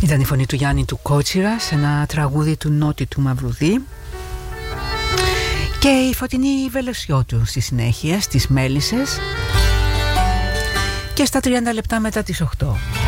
Ήταν η φωνή του Γιάννη του Κότσιρα σε ένα τραγούδι του Νότι του Μαυρουδή. Και η Φωτεινή Βελεσιώτου στη συνέχεια στις Μέλισσες. Και στα 30 λεπτά μετά τις 8.